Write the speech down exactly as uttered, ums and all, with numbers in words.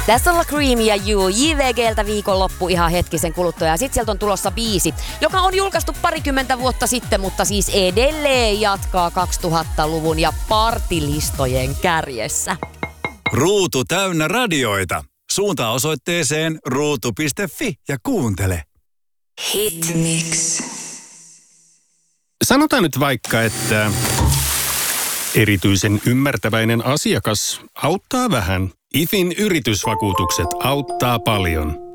Tässä on La Cream ja You, J V G:ltä viikonloppu ihan hetkisen kuluttua. Ja sit sieltä on tulossa biisi, joka on julkaistu parikymmentä vuotta sitten, mutta siis edelleen jatkaa kaksituhattaluvun ja partilistojen kärjessä. Ruutu täynnä radioita. Suuntaa osoitteeseen ruutu piste fi ja kuuntele. Hitmix. Sanotaan nyt vaikka, että erityisen ymmärtäväinen asiakas auttaa vähän. I F In yritysvakuutukset auttaa paljon.